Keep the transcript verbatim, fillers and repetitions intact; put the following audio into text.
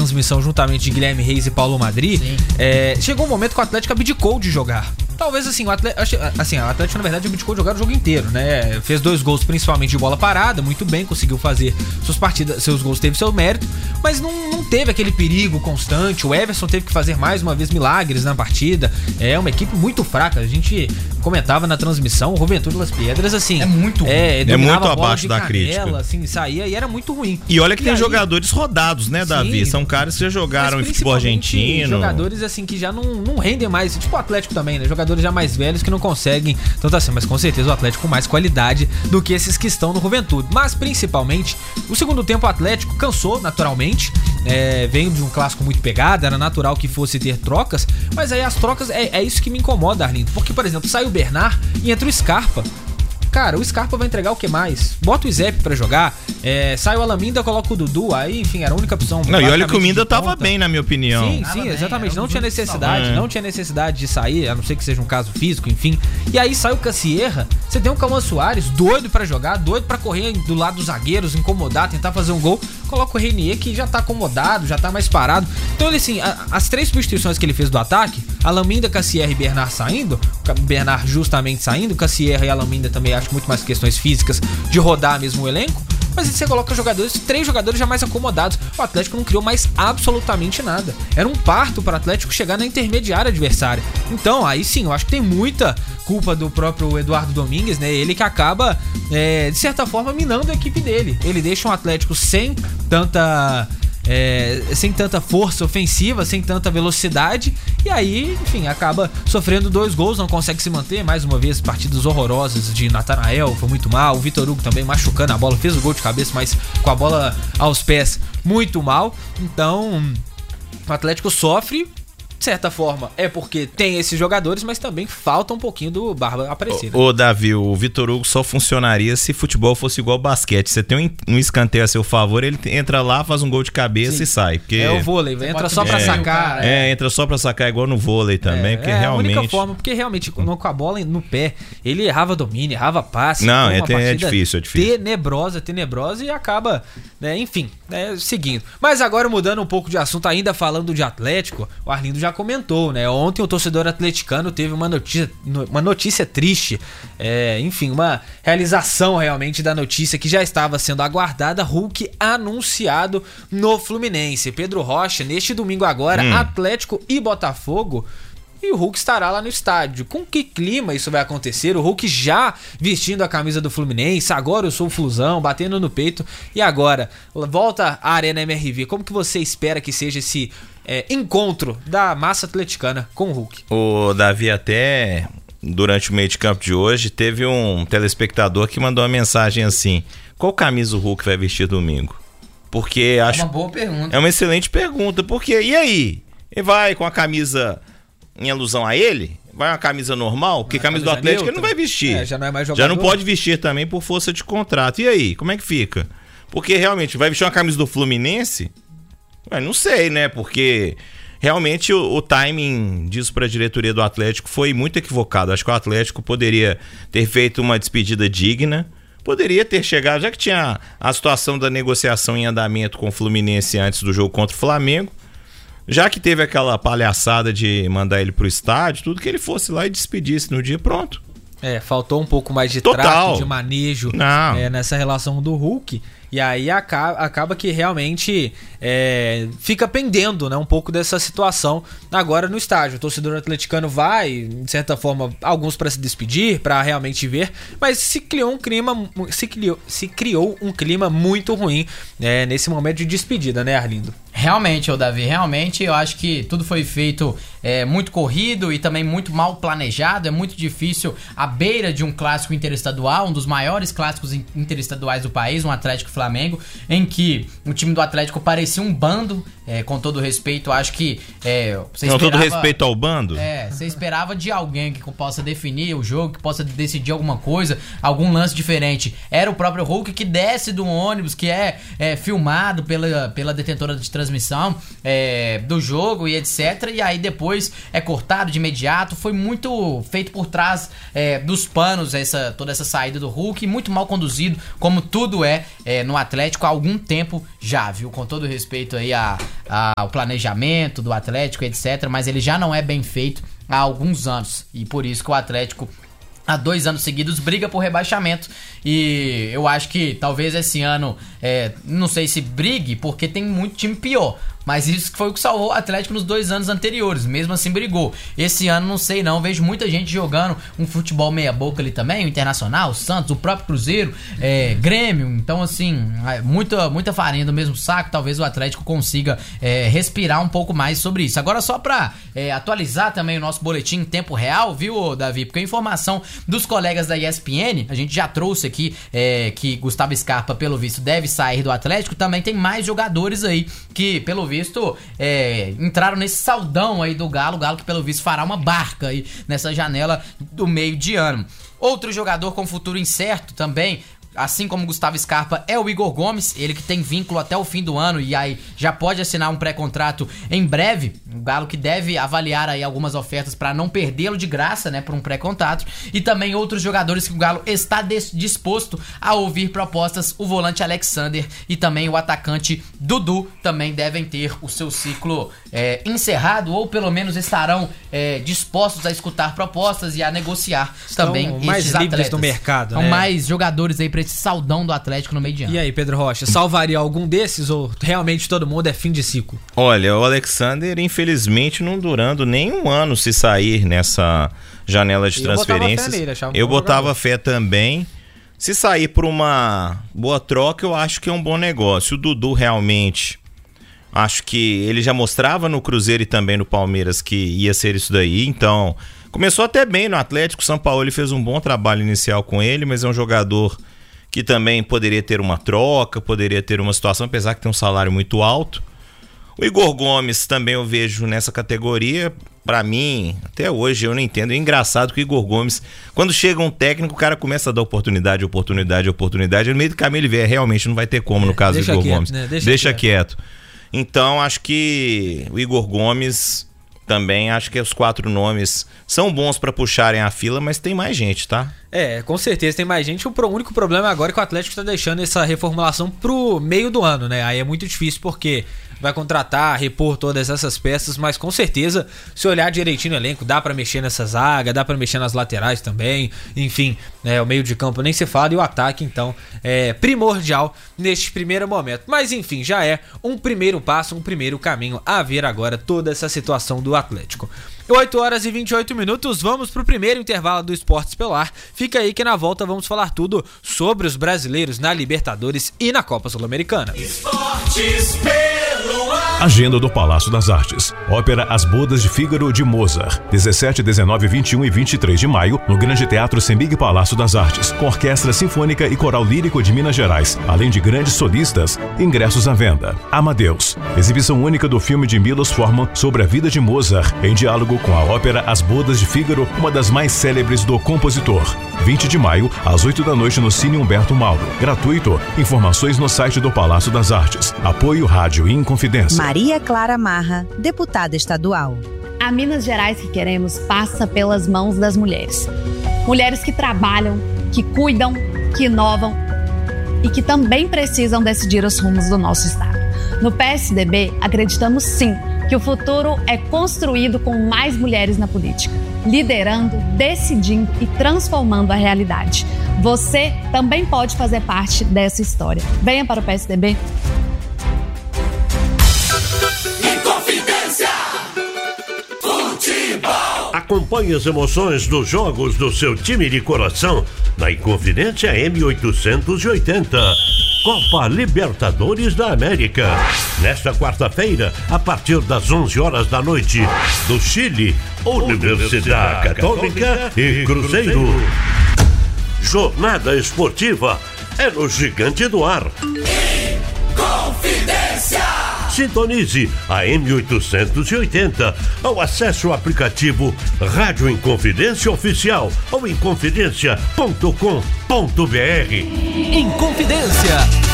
transmissão juntamente de Guilherme Reis e Paulo Madri, é, chegou um momento que o Atlético abdicou de jogar. Talvez assim, o Atlético, assim, o Atlético na verdade abdicou de jogar o jogo inteiro, né? Fez dois gols principalmente de bola parada, muito bem, conseguiu fazer suas partidas, seus gols, teve seu mérito, mas não, não teve aquele perigo constante. O Everson teve que fazer mais uma vez milagres na partida. É uma equipe muito fraca. A gente comentava na transmissão, o Juventude Las Piedras, assim, é muito ruim. É, é muito abaixo da canela, crítica. Assim, saía e era muito ruim. E olha que e tem aí, jogadores rodados, né, Davi? sim, São caras que já jogaram em futebol argentino. Jogadores assim que já não, não rendem mais, tipo o Atlético também, né? Jogadores já mais velhos que não conseguem tanto assim, mas com certeza o Atlético com mais qualidade do que esses que estão no Juventude. Mas principalmente, o segundo tempo o Atlético cansou naturalmente, é, veio de um clássico muito pegado, era natural que fosse ter trocas, mas aí as trocas, é, é isso que me incomoda, Arlindo, porque, por exemplo, sai o Bernard e entra o Scarpa. Cara, o Scarpa vai entregar o que mais? Bota o Zep pra jogar, é, sai o Alaminda, coloca o Dudu, aí, enfim, era a única opção. Não, e olha que o Minda tava bem, na minha opinião. Sim, tava sim, bem, exatamente, não tinha necessidade, é. não tinha necessidade de sair, a não ser que seja um caso físico, enfim. E aí sai o Cassierra, você tem o Cauã Soares, doido pra jogar, doido pra correr do lado dos zagueiros, incomodar, tentar fazer um gol, coloca o Reinier, que já tá acomodado, já tá mais parado. Então ele, assim, a, as três substituições que ele fez do ataque, Alaminda, Cassierra e Bernard saindo, o Bernard justamente saindo, Cassierra e Alaminda também acho muito mais questões físicas de rodar mesmo o elenco, mas você coloca jogadores, três jogadores já mais acomodados. O Atlético não criou mais absolutamente nada. Era um parto para o Atlético chegar na intermediária adversária. Então, aí sim, eu acho que tem muita culpa do próprio Eduardo Domingues, né? Ele que acaba, é, de certa forma, minando a equipe dele. Ele deixa um Atlético sem tanta... É, sem tanta força ofensiva, sem tanta velocidade, e aí, enfim, acaba sofrendo dois gols, não consegue se manter, mais uma vez, partidas horrorosas de Natanael, foi muito mal, o Vitor Hugo também machucando a bola, fez o gol de cabeça, mas com a bola aos pés, muito mal. Então, o Atlético sofre, de certa forma, é porque tem esses jogadores, mas também falta um pouquinho do Barba aparecer. Ô, ô Davi, o Vitor Hugo só funcionaria se futebol fosse igual basquete. Você tem um, um escanteio a seu favor, ele entra lá, faz um gol de cabeça, sim, e sai. Porque... É o vôlei, Você entra só pra é, sacar. É, é, entra só pra sacar, igual no vôlei também, é, porque é realmente... É a única forma, porque realmente com a bola no pé, ele errava domínio, errava passe. Não, é, é difícil, é difícil. Tenebrosa, tenebrosa e acaba, né, enfim, né, seguindo. Mas agora mudando um pouco de assunto, ainda falando de Atlético, o Arlindo já comentou, né? Ontem o torcedor atleticano teve uma notícia, uma notícia triste, é, enfim, uma realização realmente da notícia que já estava sendo aguardada. Hulk anunciado no Fluminense. Pedro Rocha, neste domingo agora, hum. Atlético e Botafogo. E o Hulk estará lá no estádio. Com que clima isso vai acontecer? O Hulk já vestindo a camisa do Fluminense. Agora eu sou o Flusão, batendo no peito. E agora, volta à Arena M R V. Como que você espera que seja esse é, encontro da massa atleticana com o Hulk? O Davi, até durante o meio de campo de hoje, teve um telespectador que mandou uma mensagem assim: qual camisa o Hulk vai vestir domingo? Porque acho... É uma boa pergunta. É uma excelente pergunta. Porque, e aí? Ele vai com a camisa... em alusão a ele, vai uma camisa normal, porque a camisa do Atlético neutra, ele não vai vestir. É, já não é mais jogador. Já não pode vestir também por força de contrato. E aí, como é que fica? Porque realmente, vai vestir uma camisa do Fluminense? Ué, não sei, né? Porque realmente o, o timing disso para a diretoria do Atlético foi muito equivocado. Acho que o Atlético poderia ter feito uma despedida digna, poderia ter chegado, já que tinha a situação da negociação em andamento com o Fluminense antes do jogo contra o Flamengo, já que teve aquela palhaçada de mandar ele pro estádio, tudo, que ele fosse lá e despedisse no dia, pronto. É, faltou um pouco mais de Total. trato, de manejo é, nessa relação do Hulk. E aí acaba, acaba que realmente é, fica pendendo, né, um pouco dessa situação agora no estádio. O torcedor atleticano vai, de certa forma, alguns para se despedir, para realmente ver, mas se criou um clima, se criou, se criou um clima muito ruim é, nesse momento de despedida, né, Arlindo? Realmente, ô Davi, realmente eu acho que tudo foi feito é, muito corrido e também muito mal planejado. É muito difícil, à beira de um clássico interestadual, um dos maiores clássicos interestaduais do país, um Atlético e Flamengo, em que o time do Atlético parecia um bando, é, com todo respeito, acho que é, você Com esperava, todo respeito ao bando? É, você esperava de alguém que possa definir o jogo, que possa decidir alguma coisa, algum lance diferente. Era o próprio Hulk que desce do ônibus, que é, é filmado pela, pela detentora de transmissão transmissão é, do jogo e etc. E aí depois é cortado de imediato. Foi muito feito por trás é, dos panos essa, toda essa saída do Hulk, muito mal conduzido, como tudo é, é no Atlético há algum tempo já, viu? Com todo respeito aí a, a, ao planejamento do Atlético, etc. Mas ele já não é bem feito há alguns anos. E por isso que o Atlético, há dois anos seguidos, briga por rebaixamento. E eu acho que talvez esse ano, é, não sei se brigue, porque tem muito time pior. Mas isso foi o que salvou o Atlético nos dois anos anteriores. Mesmo assim brigou. Esse ano não sei não. Vejo muita gente jogando um futebol meia boca ali também. O Internacional, o Santos, o próprio Cruzeiro, é, Grêmio. Então assim, muita, muita farinha do mesmo saco. Talvez o Atlético consiga é, respirar um pouco mais sobre isso. Agora só pra é, atualizar também o nosso boletim em tempo real, viu, Davi? Porque a informação dos colegas da E S P N, a gente já trouxe aqui é, que Gustavo Scarpa, pelo visto, deve sair do Atlético. Também tem mais jogadores aí que, pelo visto, visto, é, entraram nesse saldão aí do Galo, o Galo que pelo visto fará uma barca aí nessa janela do meio de ano. Outro jogador com futuro incerto também, assim como Gustavo Scarpa, é o Igor Gomes, ele que tem vínculo até o fim do ano e aí já pode assinar um pré-contrato em breve. O Galo que deve avaliar aí algumas ofertas para não perdê-lo de graça, né, por um pré-contrato. E também outros jogadores que o Galo está disposto a ouvir propostas, o volante Alexander e também o atacante Dudu também devem ter o seu ciclo é, encerrado, ou pelo menos estarão é, dispostos a escutar propostas e a negociar Estão também mais esses livres atletas. do mercado, São né? mais jogadores aí pra esse saldão do Atlético no meio de ano. E aí, Pedro Rocha, salvaria algum desses ou realmente todo mundo é fim de ciclo? Olha, o Alexander, infelizmente, não durando nem um ano se sair nessa janela de eu transferências. Botava fé nele, achava um eu bom botava jogador. fé também. Se sair por uma boa troca, eu acho que é um bom negócio. O Dudu realmente, acho que ele já mostrava no Cruzeiro e também no Palmeiras que ia ser isso daí, então começou até bem no Atlético. O São Paulo ele fez um bom trabalho inicial com ele, mas é um jogador que também poderia ter uma troca, poderia ter uma situação, apesar que tem um salário muito alto. O Igor Gomes também eu vejo nessa categoria. Pra mim, até hoje eu não entendo. É engraçado que o Igor Gomes, quando chega um técnico, o cara começa a dar oportunidade, oportunidade, oportunidade. No meio do caminho ele vê, realmente não vai ter como no caso do Igor quieto, Gomes. Né? Deixa, Deixa quieto. quieto. Então acho que o Igor Gomes também, acho que os quatro nomes são bons pra puxarem a fila, mas tem mais gente, tá? É, com certeza tem mais gente. O único problema agora é que o Atlético tá deixando essa reformulação pro meio do ano, né? Aí é muito difícil porque vai contratar, repor todas essas peças, mas com certeza, se olhar direitinho no elenco, dá pra mexer nessa zaga, dá pra mexer nas laterais também, enfim, né, o meio de campo nem se fala, e o ataque então é primordial neste primeiro momento. Mas enfim, já é um primeiro passo, um primeiro caminho a ver agora toda essa situação do Atlético. oito horas e vinte e oito minutos, vamos pro primeiro intervalo do Esportes pelo Ar. Fica aí que na volta vamos falar tudo sobre os brasileiros na Libertadores e na Copa Sul-Americana. Esportes pelo Ar. Agenda do Palácio das Artes. Ópera As Bodas de Fígaro de Mozart. dezessete, dezenove, vinte e um e vinte e três de maio, no Grande Teatro Sembig Palácio das Artes. Com Orquestra Sinfônica e Coral Lírico de Minas Gerais. Além de grandes solistas, ingressos à venda. Amadeus. Exibição única do filme de Milos Forman sobre a vida de Mozart, em diálogo com a ópera As Bodas de Fígaro, uma das mais célebres do compositor. vinte de maio, às oito da noite no Cine Humberto Mauro. Gratuito. Informações no site do Palácio das Artes. Apoio Rádio Inconfidência. Maria Clara Marra, deputada estadual. A Minas Gerais que queremos passa pelas mãos das mulheres. Mulheres que trabalham, que cuidam, que inovam e que também precisam decidir os rumos do nosso estado. No P S D B, acreditamos sim que o futuro é construído com mais mulheres na política, liderando, decidindo e transformando a realidade. Você também pode fazer parte dessa história. Venha para o P S D B. Inconfidência Futebol. Acompanhe as emoções dos jogos do seu time de coração na Inconfidência M oitocentos e oitenta. Copa Libertadores da América. Nesta quarta-feira, a partir das onze horas da noite, do Chile, Universidade Católica e Cruzeiro. Jornada esportiva é no Gigante do Ar. Inconfidência. Sintonize a M oitocentos e oitenta ou acesse o aplicativo Rádio Inconfidência Oficial ou inconfidência ponto com ponto br. Inconfidência.